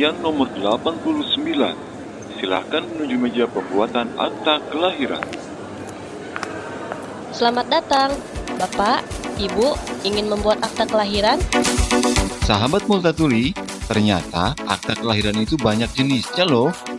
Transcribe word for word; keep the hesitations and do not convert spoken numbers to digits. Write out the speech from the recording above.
Kalian nomor delapan puluh sembilan. Silahkan menuju meja pembuatan akta kelahiran. Selamat datang, Bapak, Ibu, ingin membuat akta kelahiran? Sahabat Multatuli, ternyata akta kelahiran itu banyak jenisnya loh.